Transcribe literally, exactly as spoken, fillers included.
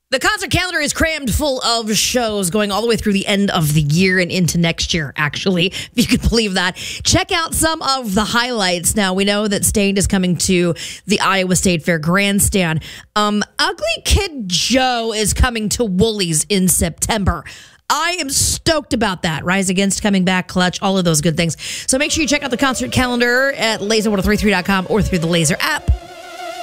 The concert calendar is crammed full of shows going all the way through the end of the year and into next year, actually, if you could believe that. Check out some of the highlights. Now, we know that Staind is coming to the Iowa State Fair Grandstand. Um, Ugly Kid Joe is coming to Woolies in September. I am stoked about that. Rise Against coming back, Clutch, all of those good things. So make sure you check out the concert calendar at laser one oh three three dot com or through the Laser app.